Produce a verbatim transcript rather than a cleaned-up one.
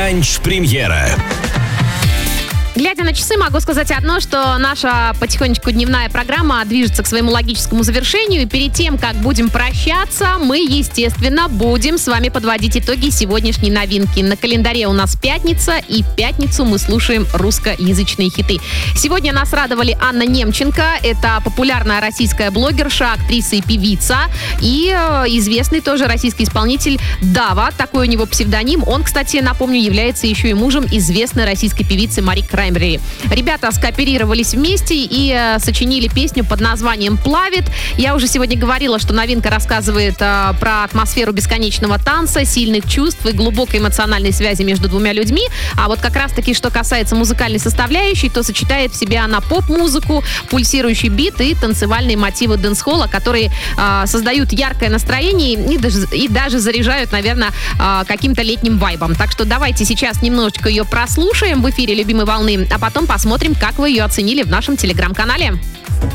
Бранч-премьера. Глядя на часы, могу сказать одно, что наша потихонечку дневная программа движется к своему логическому завершению. И перед тем, как будем прощаться, мы, естественно, будем с вами подводить итоги сегодняшней новинки. На календаре у нас пятница, и в пятницу мы слушаем русскоязычные хиты. Сегодня нас радовали Анна Немченко. Это популярная российская блогерша, актриса и певица. И э, известный тоже российский исполнитель Дава. Такой у него псевдоним. Он, кстати, напомню, является еще и мужем известной российской певицы Мари Краймбрери. Ребята скооперировались вместе и э, сочинили песню под названием «Плавит». Я уже сегодня говорила, что новинка рассказывает э, про атмосферу бесконечного танца, сильных чувств и глубокой эмоциональной связи между двумя людьми. А вот как раз-таки, что касается музыкальной составляющей, то сочетает в себе она поп-музыку, пульсирующий бит и танцевальные мотивы дэнс-холла, которые э, создают яркое настроение и даже, и даже заряжают, наверное, э, каким-то летним вайбом. Так что давайте сейчас немножечко ее прослушаем в эфире «Любимой волны», а потом посмотрим, как вы ее оценили в нашем телеграм-канале.